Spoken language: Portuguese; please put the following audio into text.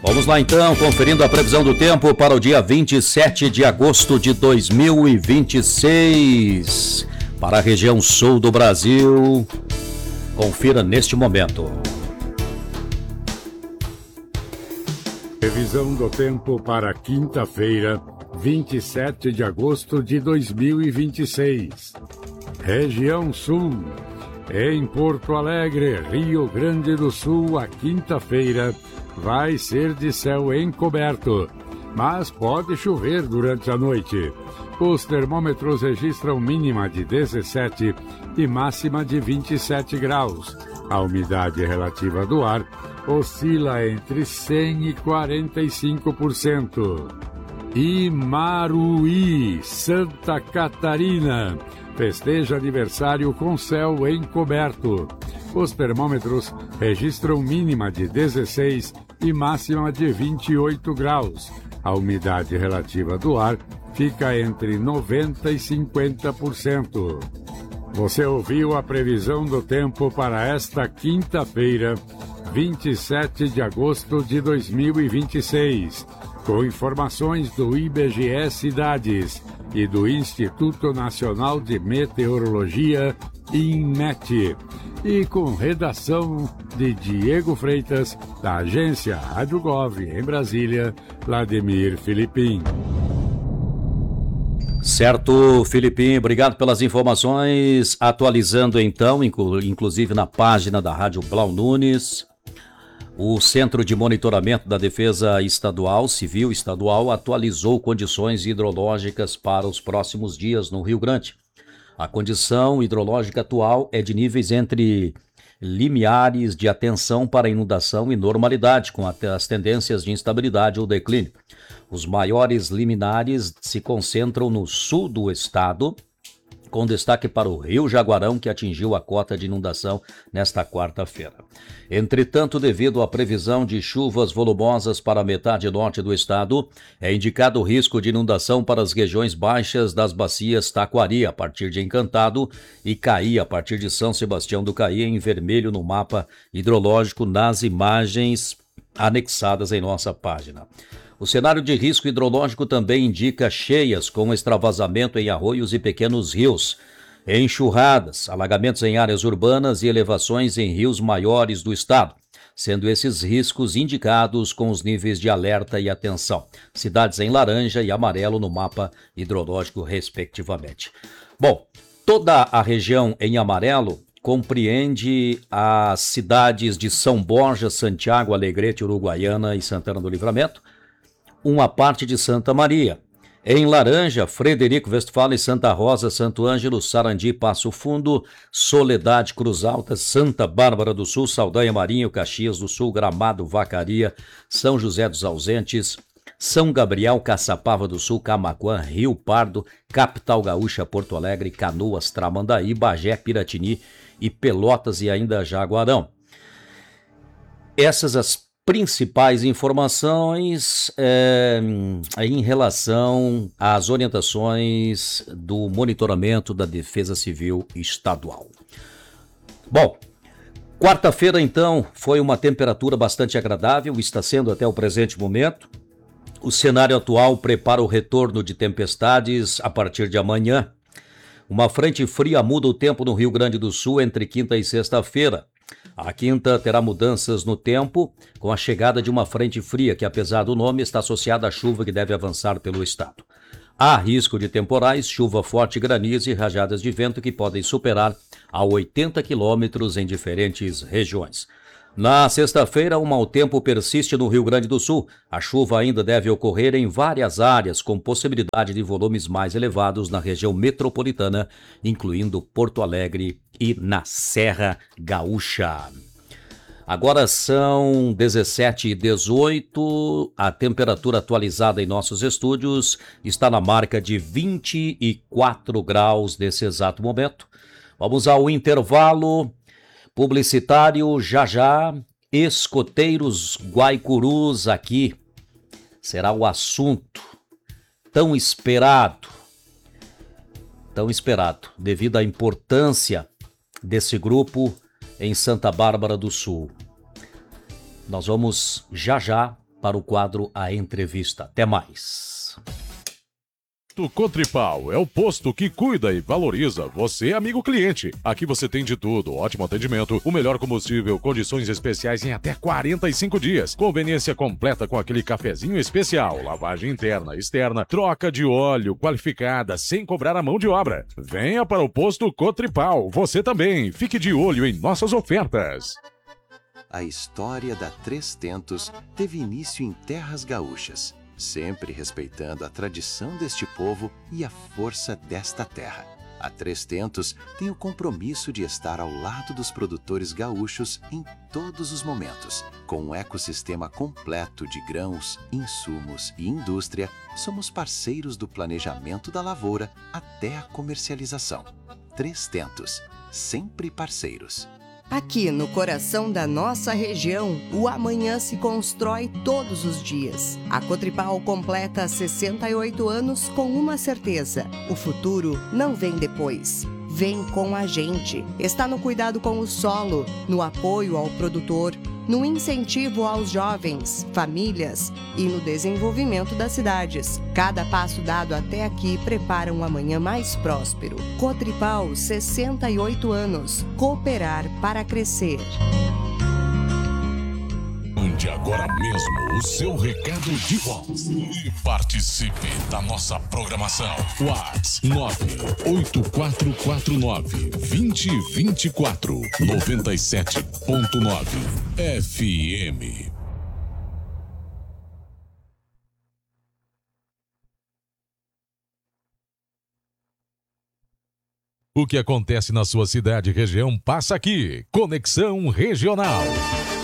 Vamos lá então, conferindo a previsão do tempo para o dia 27 de agosto de 2026. Para a região sul do Brasil, confira neste momento. Previsão do tempo para quinta-feira, 27 de agosto de 2026. Região sul. Em Porto Alegre, Rio Grande do Sul, a quinta-feira vai ser de céu encoberto, mas pode chover durante a noite. Os termômetros registram mínima de 17 e máxima de 27 graus. A umidade relativa do ar oscila entre 100% e 45%. Imaruí, Santa Catarina, festeja aniversário com céu encoberto. Os termômetros registram mínima de 16 e máxima de 28 graus. A umidade relativa do ar fica entre 90% e 50%. Você ouviu a previsão do tempo para esta quinta-feira, 27 de agosto de 2026, com informações do IBGE Cidades e do Instituto Nacional de Meteorologia, INMET, e com redação de Diego Freitas, da agência Rádio Gov, em Brasília, Vladimir Filipim. Certo, Filipim, obrigado pelas informações. Atualizando então, inclusive na página da Rádio Blau Nunes, o Centro de Monitoramento da Defesa Estadual, Civil Estadual, atualizou condições hidrológicas para os próximos dias no Rio Grande. A condição hidrológica atual é de níveis entre limiares de atenção para inundação e normalidade, com as tendências de instabilidade ou declínio. Os maiores liminares se concentram no sul do estado, com destaque para o Rio Jaguarão, que atingiu a cota de inundação nesta quarta-feira. Entretanto, devido à previsão de chuvas volumosas para a metade norte do estado, é indicado o risco de inundação para as regiões baixas das bacias Taquari, a partir de Encantado, e Caí, a partir de São Sebastião do Caí, em vermelho no mapa hidrológico, nas imagens anexadas em nossa página. O cenário de risco hidrológico também indica cheias com extravasamento em arroios e pequenos rios, enxurradas, alagamentos em áreas urbanas e elevações em rios maiores do estado, sendo esses riscos indicados com os níveis de alerta e atenção. Cidades em laranja e amarelo no mapa hidrológico, respectivamente. Bom, toda a região em amarelo compreende as cidades de São Borja, Santiago, Alegrete, Uruguaiana e Santana do Livramento, uma parte de Santa Maria. Em laranja, Frederico Westphalen, Santa Rosa, Santo Ângelo, Sarandi, Passo Fundo, Soledade, Cruz Alta, Santa Bárbara do Sul, Saldanha, Marinho, Caxias do Sul, Gramado, Vacaria, São José dos Ausentes, São Gabriel, Caçapava do Sul, Camaquã, Rio Pardo, Capital Gaúcha, Porto Alegre, Canoas, Tramandaí, Bagé, Piratini e Pelotas e ainda Jaguarão. Essas as principais informações em relação às orientações do monitoramento da Defesa Civil Estadual. Bom, quarta-feira então foi uma temperatura bastante agradável, está sendo até o presente momento. O cenário atual prepara o retorno de tempestades a partir de amanhã. Uma frente fria muda o tempo no Rio Grande do Sul entre quinta e sexta-feira. A quinta terá mudanças no tempo, com a chegada de uma frente fria que, apesar do nome, está associada à chuva que deve avançar pelo estado. Há risco de temporais, chuva forte, granizo e rajadas de vento que podem superar a 80 quilômetros em diferentes regiões. Na sexta-feira, o mau tempo persiste no Rio Grande do Sul. A chuva ainda deve ocorrer em várias áreas, com possibilidade de volumes mais elevados na região metropolitana, incluindo Porto Alegre e na Serra Gaúcha. Agora são 17h18, a temperatura atualizada em nossos estúdios está na marca de 24 graus nesse exato momento. Vamos ao intervalo publicitário já. Escoteiros Guaicurus aqui será o assunto tão esperado devido à importância desse grupo em Santa Bárbara do Sul. Nós vamos já para o quadro A Entrevista. Até mais. Cotripal é o posto que cuida e valoriza você, amigo cliente. Aqui você tem de tudo, ótimo atendimento, o melhor combustível, condições especiais em até 45 dias, conveniência completa com aquele cafezinho especial, lavagem interna, externa, troca de óleo qualificada, sem cobrar a mão de obra. Venha para o posto Cotripal, você também. Fique de olho em nossas ofertas. A história da Três Tentos teve início em terras gaúchas, sempre respeitando a tradição deste povo e a força desta terra. A Três Tentos tem o compromisso de estar ao lado dos produtores gaúchos em todos os momentos. Com um ecossistema completo de grãos, insumos e indústria, somos parceiros do planejamento da lavoura até a comercialização. Três Tentos, sempre parceiros. Aqui no coração da nossa região, o amanhã se constrói todos os dias. A Cotripal completa 68 anos com uma certeza: o futuro não vem depois. Vem com a gente. Está no cuidado com o solo, no apoio ao produtor, no incentivo aos jovens, famílias e no desenvolvimento das cidades. Cada passo dado até aqui prepara um amanhã mais próspero. Cotripal, 68 anos. Cooperar para crescer. Mande agora mesmo o seu recado de voz e participe da nossa programação. WhatsApp 98449-2024 97.9 FM. O que acontece na sua cidade e região passa aqui. Conexão Regional.